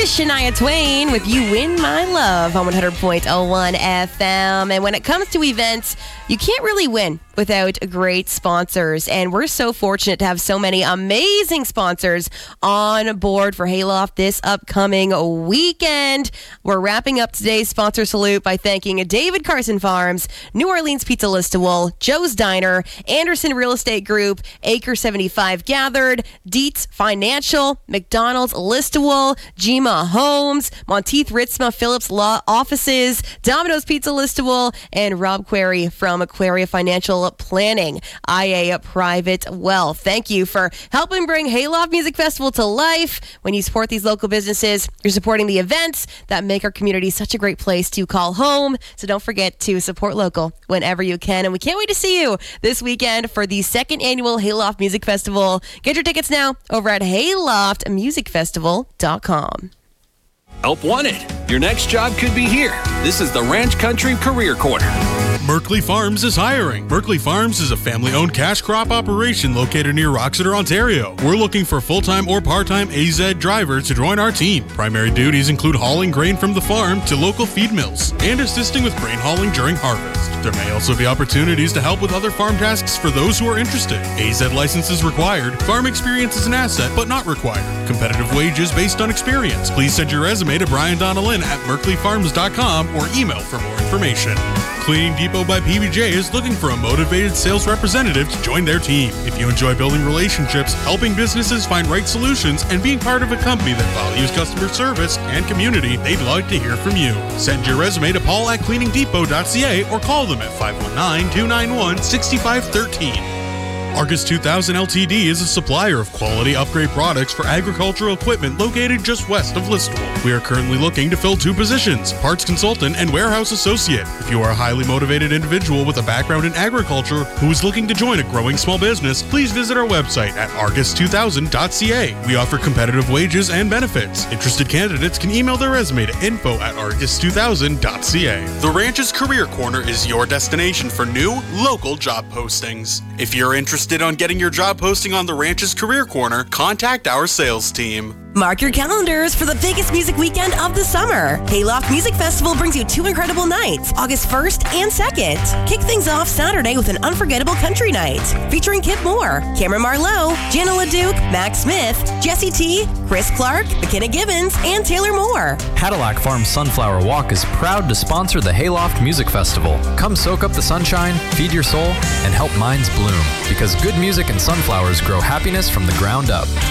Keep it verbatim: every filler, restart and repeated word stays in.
is Shania Twain with You Win My Love on one hundred point oh one F M. And when it comes to events, you can't really win without great sponsors. And we're so fortunate to have so many amazing sponsors on board for Hayloft this upcoming weekend. We're wrapping up today's sponsor salute by thanking David Carson Farms, New Orleans Pizza Listowel, Joe's Diner, Anderson Real Estate Group, Acre seventy-five Gathered, Dietz Financial, McDonald's Listowel, Gima Homes, Monteith Ritzma Phillips Law Offices, Domino's Pizza Listowel, and Rob Query from Aquaria Financial Planning, I A Private Wealth. Thank you for helping bring Hayloft Music Festival to life. When you support these local businesses, you're supporting the events that make our community such a great place to call home. So don't forget to support local whenever you can. And we can't wait to see you this weekend for the second annual Hayloft Music Festival. Get your tickets now over at hayloft music festival dot com. Help wanted. Your next job could be here. This is the Ranch Country Career Corner. Merkley Farms is hiring. Merkley Farms is a family-owned cash crop operation located near Roxeter, Ontario. We're looking for full-time or part-time A Z drivers to join our team. Primary duties include hauling grain from the farm to local feed mills and assisting with grain hauling during harvest. There may also be opportunities to help with other farm tasks for those who are interested. A Z license is required. Farm experience is an asset, but not required. Competitive wages based on experience. Please send your resume to Brian Donnellan at merkley farms dot com or email for more information. Cleaning Depot by P B J is looking for a motivated sales representative to join their team. If you enjoy building relationships, helping businesses find right solutions, and being part of a company that values customer service and community, they'd like to hear from you. Send your resume to paul at cleaning depot dot c a or call them at five one nine, two nine one, six five one three. Argus two thousand Ltd is a supplier of quality upgrade products for agricultural equipment located just west of Listowel. We are currently looking to fill two positions, parts consultant and warehouse associate. If you are a highly motivated individual with a background in agriculture who is looking to join a growing small business, please visit our website at argus two thousand dot c a. We offer competitive wages and benefits. Interested candidates can email their resume to info at argus two thousand dot c a. The Ranch's Career Corner is your destination for new, local job postings. If you're interested on getting your job posting on the Ranch's Career Corner, contact our sales team. Mark your calendars for the biggest music weekend of the summer. Hayloft Music Festival brings you two incredible nights, August first and second. Kick things off Saturday with an unforgettable country night, featuring Kip Moore, Cameron Marlowe, Jana LaDuke, Max Smith, Jesse T, Chris Clark, McKenna Gibbons, and Taylor Moore. Cadillac Farm Sunflower Walk is proud to sponsor the Hayloft Music Festival. Come soak up the sunshine, feed your soul, and help minds bloom, because good music and sunflowers grow happiness from the ground up.